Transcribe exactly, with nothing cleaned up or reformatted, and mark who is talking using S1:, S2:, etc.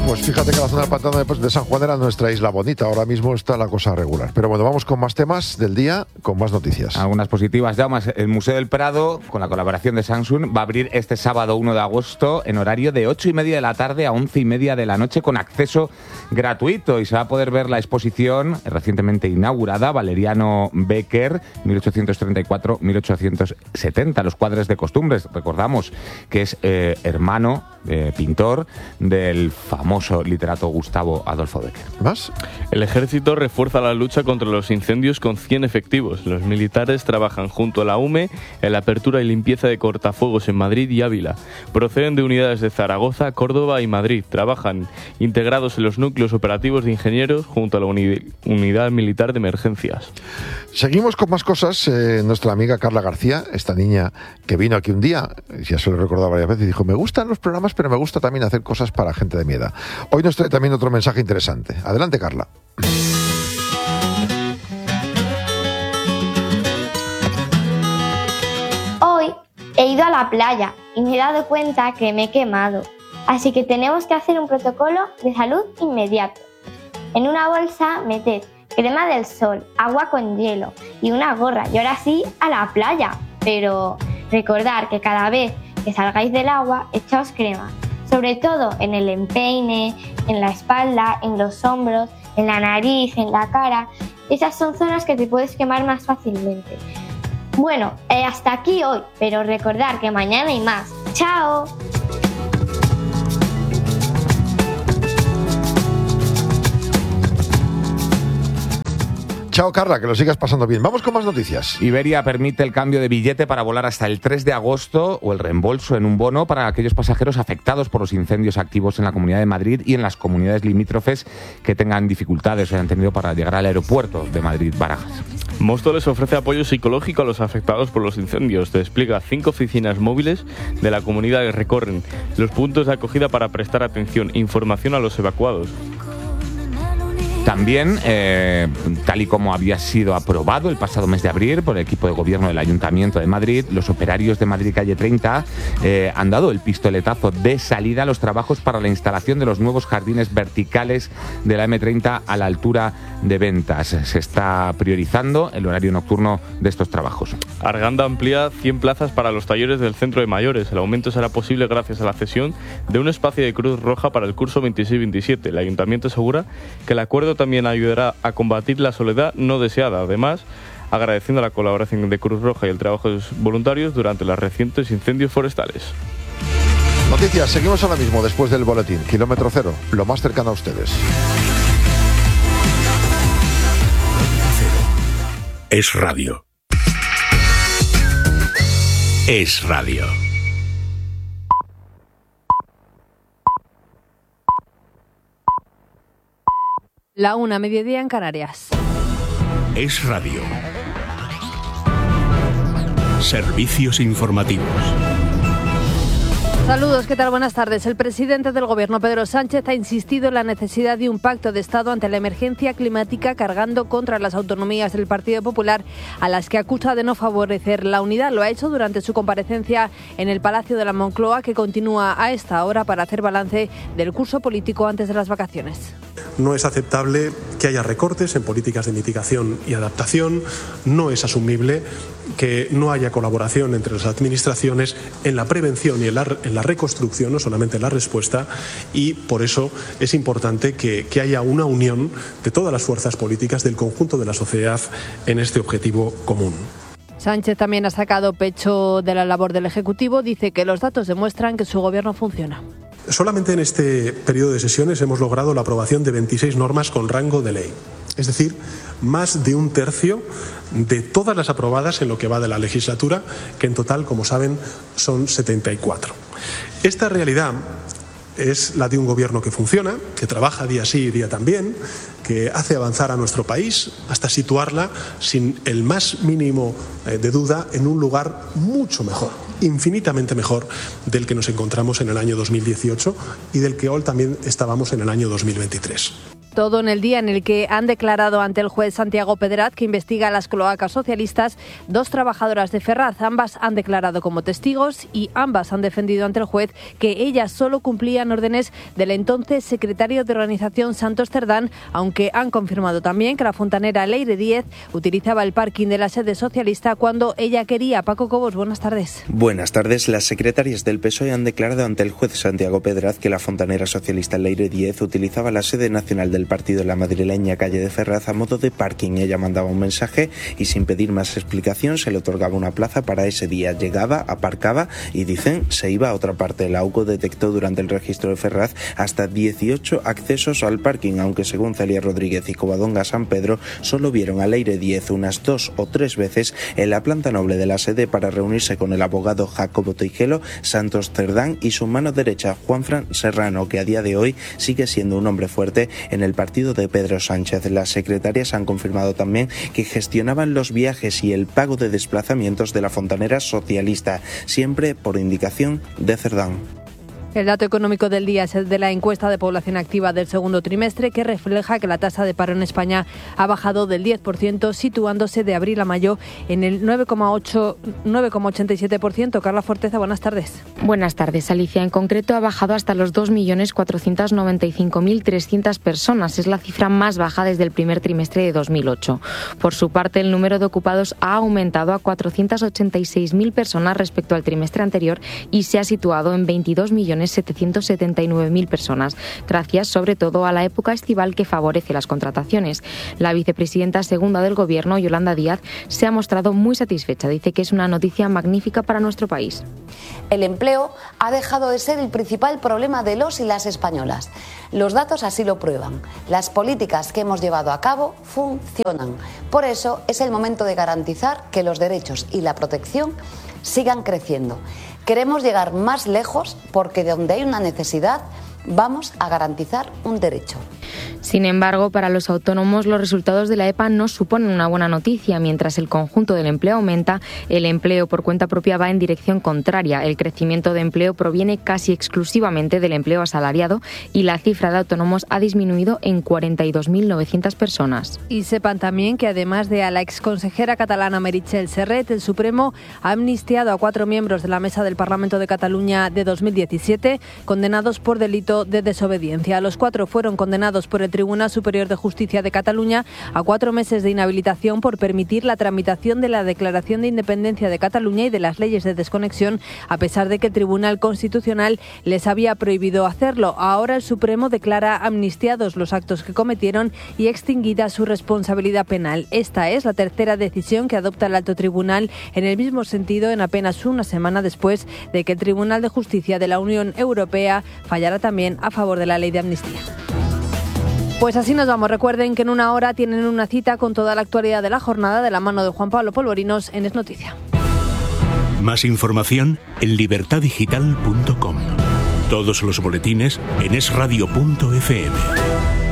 S1: pues fíjate que la zona del pantano de San Juan era nuestra isla bonita. Ahora mismo está la cosa regular. Pero bueno, vamos con más temas del día, con más noticias.
S2: Algunas positivas. Ya más, el Museo del Prado, con la colaboración de Samsung, va a abrir este sábado uno de agosto en horario de ocho y media de la tarde a once y media de la noche, con acceso gratuito. Y se va a poder ver la exposición recientemente inaugurada, Valeriano Becker, mil ochocientos treinta y cuatro a mil ochocientos setenta, los cuadros de costumbres. Recordamos que es eh, hermano, eh, pintor, del famoso literato Gustavo Adolfo Becker.
S1: ¿Más?
S3: El ejército refuerza la lucha contra los incendios con cien efectivos. Los militares trabajan junto a la U M E en la apertura y limpieza de cortafuegos en Madrid y Ávila. Proceden de unidades de Zaragoza, Córdoba y Madrid. Trabajan integrados en los núcleos operativos de ingenieros junto a la uni- unidad militar de emergencias.
S1: Seguimos con más cosas. Eh, nuestra amiga Carla García, esta niña que vino aquí un día, ya se lo he recordado varias veces, dijo: me gustan los programas, pero me gusta también hacer cosas para gente de mi edad. Hoy nos trae también otro mensaje interesante. Adelante, Carla.
S4: Hoy he ido a la playa y me he dado cuenta que me he quemado, así que tenemos que hacer un protocolo de salud inmediato. En una bolsa meted crema del sol, agua con hielo y una gorra, y ahora sí a la playa. Pero recordad que cada vez que salgáis del agua, echaos crema, sobre todo en el empeine, en la espalda, en los hombros, en la nariz, en la cara. Esas son zonas que te puedes quemar más fácilmente. Bueno, eh, hasta aquí hoy, pero recordad que mañana hay más. ¡Chao!
S1: Chao, Carla, que lo sigas pasando bien. Vamos con más noticias.
S2: Iberia permite el cambio de billete para volar hasta el tres de agosto o el reembolso en un bono para aquellos pasajeros afectados por los incendios activos en la Comunidad de Madrid y en las comunidades limítrofes que tengan dificultades o hayan tenido para llegar al aeropuerto de Madrid-Barajas.
S3: Móstoles ofrece apoyo psicológico a los afectados por los incendios. Te explica cinco oficinas móviles de la comunidad que recorren los puntos de acogida para prestar atención e información a los evacuados.
S2: También, eh, tal y como había sido aprobado el pasado mes de abril por el equipo de gobierno del Ayuntamiento de Madrid, los operarios de Madrid Calle treinta eh, han dado el pistoletazo de salida a los trabajos para la instalación de los nuevos jardines verticales de la eme treinta a la altura de Ventas. Se está priorizando el horario nocturno de estos trabajos.
S3: Arganda amplía cien plazas para los talleres del Centro de Mayores. El aumento será posible gracias a la cesión de un espacio de Cruz Roja para el curso veintiséis veintisiete. El Ayuntamiento asegura que el acuerdo también ayudará a combatir la soledad no deseada. Además, agradeciendo la colaboración de Cruz Roja y el trabajo de los voluntarios durante los recientes incendios forestales.
S1: Noticias, seguimos ahora mismo después del boletín. Kilómetro cero, lo más cercano a ustedes.
S5: Es radio. Es radio.
S6: La una, mediodía en Canarias.
S5: Es radio. Servicios informativos.
S6: Saludos, ¿qué tal? Buenas tardes. El presidente del Gobierno, Pedro Sánchez, ha insistido en la necesidad de un pacto de Estado ante la emergencia climática, cargando contra las autonomías del Partido Popular, a las que acusa de no favorecer la unidad. Lo ha hecho durante su comparecencia en el Palacio de la Moncloa, que continúa a esta hora para hacer balance del curso político antes de las vacaciones.
S7: No es aceptable que haya recortes en políticas de mitigación y adaptación. No es asumible que no haya colaboración entre las administraciones en la prevención y en la, en la reconstrucción, no solamente en la respuesta, y por eso es importante que, que haya una unión de todas las fuerzas políticas del conjunto de la sociedad en este objetivo común.
S6: Sánchez también ha sacado pecho de la labor del Ejecutivo. Dice que los datos demuestran que su gobierno funciona.
S7: Solamente en este periodo de sesiones hemos logrado la aprobación de veintiséis normas con rango de ley. Es decir, más de un tercio de todas las aprobadas en lo que va de la legislatura, que en total, como saben, son setenta y cuatro. Esta realidad es la de un gobierno que funciona, que trabaja día sí y día también, que hace avanzar a nuestro país hasta situarla sin el más mínimo de duda en un lugar mucho mejor, infinitamente mejor del que nos encontramos en el año dos mil dieciocho y del que hoy también estábamos en el año dos mil veintitrés.
S6: Todo en el día en el que han declarado ante el juez Santiago Pedraz, que investiga las cloacas socialistas, dos trabajadoras de Ferraz. Ambas han declarado como testigos y ambas han defendido ante el juez que ellas solo cumplían órdenes del entonces secretario de organización Santos Cerdán, aunque han confirmado también que la fontanera Leire Díez utilizaba el parking de la sede socialista cuando ella quería. Paco Cobos, buenas tardes.
S8: Buenas tardes. Las secretarias del P S O E han declarado ante el juez Santiago Pedraz que la fontanera socialista Leire Díez utilizaba la sede nacional del partido en la madrileña calle de Ferraz a modo de parking. Ella mandaba un mensaje y sin pedir más explicación se le otorgaba una plaza para ese día. Llegaba, aparcaba y, dicen, se iba a otra parte. La AUCO detectó durante el registro de Ferraz hasta dieciocho accesos al parking, aunque según Celia Rodríguez y Covadonga San Pedro solo vieron a Leire Díez unas dos o tres veces en la planta noble de la sede para reunirse con el abogado Jacobo Teijelo, Santos Cerdán y su mano derecha Juanfran Serrano, que a día de hoy sigue siendo un hombre fuerte en el partido de Pedro Sánchez. Las secretarias han confirmado también que gestionaban los viajes y el pago de desplazamientos de la fontanera socialista, siempre por indicación de Cerdán.
S6: El dato económico del día es el de la encuesta de población activa del segundo trimestre, que refleja que la tasa de paro en España ha bajado del diez por ciento, situándose de abril a mayo en el nueve coma ochenta y siete por ciento. Carla Forteza, buenas tardes.
S9: Buenas tardes, Alicia. En concreto ha bajado hasta los dos millones cuatrocientos noventa y cinco mil trescientas personas. Es la cifra más baja desde el primer trimestre de dos mil ocho. Por su parte, el número de ocupados ha aumentado a cuatrocientas ochenta y seis mil personas respecto al trimestre anterior y se ha situado en veintidós millones setecientos setenta y nueve mil personas, gracias sobre todo a la época estival que favorece las contrataciones. La vicepresidenta segunda del Gobierno, Yolanda Díaz, se ha mostrado muy satisfecha. Dice que es una noticia magnífica para nuestro país.
S10: El empleo ha dejado de ser el principal problema de los y las españolas. Los datos así lo prueban. Las políticas que hemos llevado a cabo funcionan. Por eso es el momento de garantizar que los derechos y la protección sigan creciendo. Queremos llegar más lejos porque de donde hay una necesidad vamos a garantizar un derecho.
S9: Sin embargo, para los autónomos los resultados de la E P A no suponen una buena noticia. Mientras el conjunto del empleo aumenta, el empleo por cuenta propia va en dirección contraria. El crecimiento de empleo proviene casi exclusivamente del empleo asalariado y la cifra de autónomos ha disminuido en cuarenta y dos mil novecientas personas.
S6: Y sepan también que además de a la exconsejera catalana Meritxell Serret, el Supremo ha amnistiado a cuatro miembros de la Mesa del Parlamento de Cataluña de dos mil diecisiete condenados por delito de desobediencia. Los cuatro fueron condenados por el Tribunal Superior de Justicia de Cataluña a cuatro meses de inhabilitación por permitir la tramitación de la Declaración de Independencia de Cataluña y de las leyes de desconexión, a pesar de que el Tribunal Constitucional les había prohibido hacerlo. Ahora el Supremo declara amnistiados los actos que cometieron y extinguida su responsabilidad penal. Esta es la tercera decisión que adopta el Alto Tribunal en el mismo sentido en apenas una semana después de que el Tribunal de Justicia de la Unión Europea fallara también a favor de la ley de amnistía. Pues así nos vamos. Recuerden que en una hora tienen una cita con toda la actualidad de la jornada de la mano de Juan Pablo Polvorinos en Es Noticia.
S5: Más información en libertad digital punto com. Todos los boletines en es radio punto efe eme.